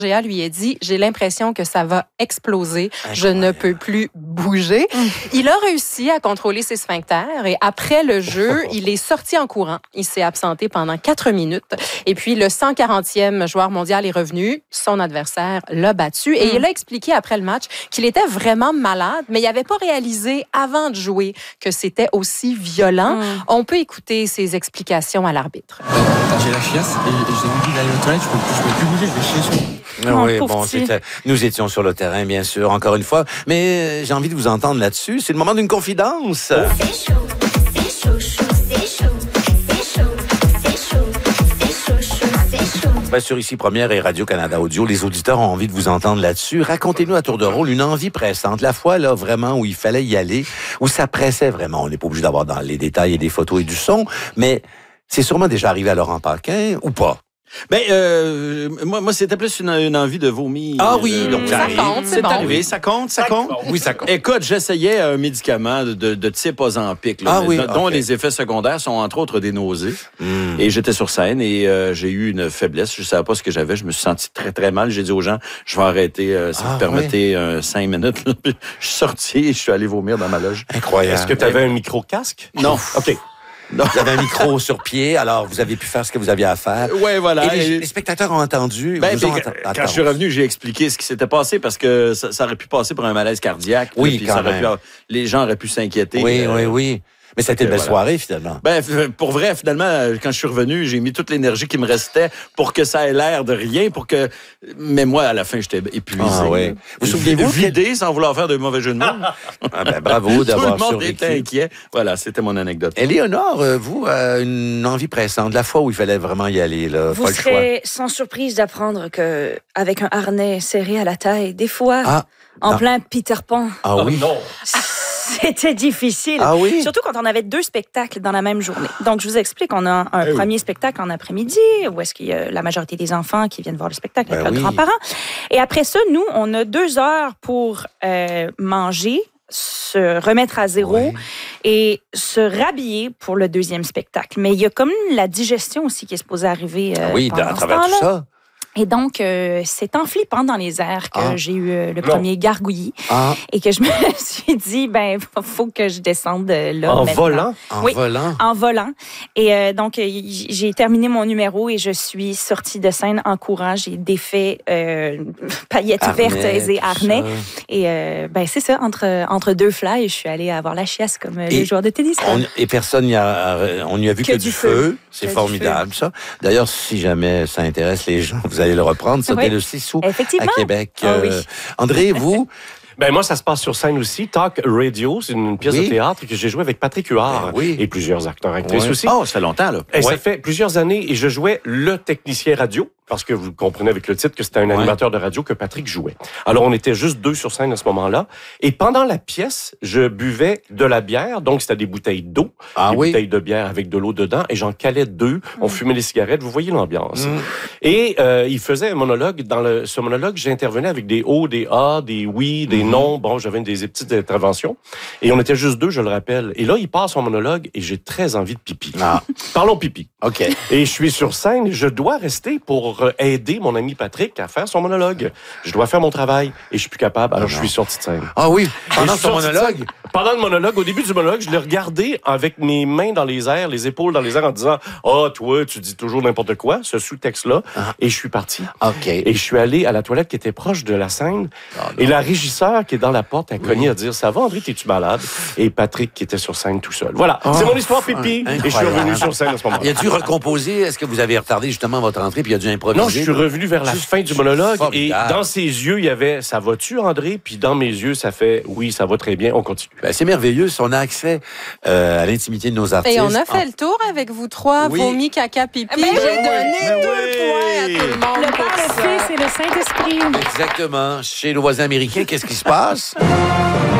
Géa lui a dit « J'ai l'impression que ça va exploser. Je ne peux plus bouger. » Il a réussi à contrôler ses sphincters et après le jeu, il est sorti en courant. Il s'est absenté pendant 4 minutes. Et puis, le 140e joueur mondial est revenu. Son adversaire l'a battu. Et il a expliqué après le match qu'il était vraiment malade, mais il n'avait pas réalisé avant de jouer que c'était aussi violent. On peut écouter ses explications à l'arbitre. J'ai la chiasse et j'ai envie d'aller aux toilettes. Je peux plus bouger, je vais chier sur... Oui, bon, nous étions sur le terrain, bien sûr, encore une fois. Mais j'ai envie de vous entendre là-dessus. C'est le moment d'une confidence. C'est chaud, c'est chaud, chaud, c'est chaud, c'est chaud, c'est chaud, c'est chaud, chaud, c'est chaud. Bien sûr, ici, Première et Radio-Canada Audio, les auditeurs ont envie de vous entendre là-dessus. Racontez-nous à tour de rôle une envie pressante. La fois, là, vraiment, où il fallait y aller, où ça pressait vraiment. On n'est pas obligé d'avoir dans les détails et des photos et du son, mais c'est sûrement déjà arrivé à Laurent Paquin, ou pas? Ben, moi, c'était plus une envie de vomir. Ah oui, donc ça compte, c'est bon. Arrivé. Ça compte? Oui, ça compte. Écoute, j'essayais un médicament de type Ozempic, là, dont les effets secondaires sont entre autres des nausées. Et j'étais sur scène et j'ai eu une faiblesse. Je ne savais pas ce que j'avais. Je me suis senti très, très mal. J'ai dit aux gens, je vais arrêter, si vous permettez, 5 minutes. Là. Je suis sorti et je suis allé vomir dans ma loge. Incroyable. Est-ce que tu avais un micro-casque? Non. OK. Donc, vous avez un micro sur pied, alors vous avez pu faire ce que vous aviez à faire. Ouais, voilà. Et les spectateurs ont entendu. Quand je suis revenu, j'ai expliqué ce qui s'était passé parce que ça aurait pu passer pour un malaise cardiaque. Oui, puis quand même. Les gens auraient pu s'inquiéter. Oui. Mais c'était une belle soirée, finalement. Ben, pour vrai, finalement, quand je suis revenu, j'ai mis toute l'énergie qui me restait pour que ça ait l'air de rien, mais moi, à la fin, j'étais épuisé. Ah, oui. Vous souvenez-vous? Vidé sans vouloir faire de mauvais jeu de mots. Bravo d'avoir Tout le monde survécu. était inquiet. Voilà, c'était mon anecdote. Éléonore, vous, une envie pressante, la fois où il fallait vraiment y aller, là, Vous pas le choix. serez sans surprise d'apprendre que avec un harnais serré à la taille, des fois, en plein Peter Pan, Ah oui? Non. c'était difficile. Ah oui? Surtout quand on avait 2 spectacles dans la même journée. Donc, je vous explique, on a un premier spectacle en après-midi, où est-ce qu'il y a la majorité des enfants qui viennent voir le spectacle avec leurs grands-parents. Et après ça, nous, on a 2 heures pour manger, se remettre à zéro et se rhabiller pour le 2e spectacle. Mais il y a comme la digestion aussi qui est supposée arriver pendant à ce travers tout temps-là. ça. Et donc, c'est en flippant dans les airs que j'ai eu le premier gargouillis et que je me suis dit, ben, faut que je descende là En maintenant. volant? En volant. Et donc, j'ai terminé mon numéro et je suis sortie de scène en courant. J'ai défait paillettes vertes et harnais. Et ben, c'est ça, entre 2 fly, je suis allée avoir la chiasse comme les joueurs de tennis. Et personne n'y a... On n'y a vu que du feu. C'est formidable, ça. D'ailleurs, si jamais ça intéresse les gens, vous allez le reprendre. C'était le 6 août à Québec. André, vous... Ben moi, ça se passe sur scène aussi. Talk Radio, c'est une pièce de théâtre que j'ai jouée avec Patrick Huard et plusieurs acteurs actrices aussi. Oh, ça fait longtemps, là. Et ça fait plusieurs années et je jouais le technicien radio parce que vous comprenez avec le titre que c'était un animateur de radio que Patrick jouait. Alors, on était juste 2 sur scène à ce moment-là. Et pendant la pièce, je buvais de la bière. Donc, c'était des bouteilles d'eau, des bouteilles de bière avec de l'eau dedans. Et j'en calais 2. On fumait les cigarettes. Vous voyez l'ambiance. Et il faisait un monologue. Dans ce monologue, j'intervenais avec des O, des A, des oui, des non. Bon, j'avais des petites interventions. Et on était juste 2, je le rappelle. Et là, il passe son monologue et j'ai très envie de pipi. Parlons pipi. OK. Et je suis sur scène et je dois rester pour aider mon ami Patrick à faire son monologue. Je dois faire mon travail et je suis plus capable. Alors, je suis sorti de scène. Ah oui? Pendant son monologue? Pendant le monologue, au début du monologue, je l'ai regardé avec mes mains dans les airs, les épaules dans les airs en disant « Ah, toi, tu dis toujours n'importe quoi », ce sous-texte-là. Et je suis parti. OK. Et je suis allé à la toilette qui était proche de la scène. Et la régisseur qui est dans la porte a cogné à dire « Ça va, André, t'es-tu malade? » Et Patrick qui était sur scène tout seul. Voilà, c'est mon histoire pipi. Et je suis revenu sur scène à ce moment-là. Il a dû recomposer. Est-ce que vous avez retardé justement votre entrée puis il a dû improviser? Non, je suis revenu vers la fin du monologue et dans ses yeux, il y avait « Ça va-tu, André? » Puis dans mes yeux, ça fait « Oui, ça va très bien, on continue. » Ben, c'est merveilleux. On a accès à l'intimité de nos artistes. Et on a fait le tour avec vous 3, vomi, caca, pipi. J'ai donné 2 points à tout le monde. Le Père, le Fils et le Saint-Esprit. Exactement. Chez nos voisins américains, qu'est-ce qui se passe?